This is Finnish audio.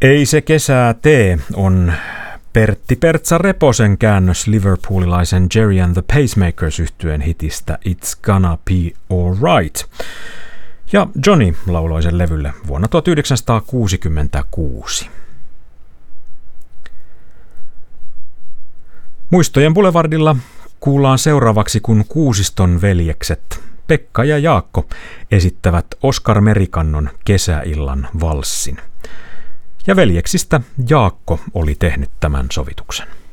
Ei se kesää tee on Pertti Pertsa Reposen käännös liverpoolilaisen Gerry and the Pacemakers -yhtyeen hitistä It's Gonna Be Alright. Ja Johnny lauloi sen levylle vuonna 1966. Muistojen Boulevardilla kuullaan seuraavaksi, kun Kuusiston veljekset Pekka ja Jaakko esittävät Oskar Merikannon Kesäillan valssin. Ja veljeksistä Jaakko oli tehnyt tämän sovituksen.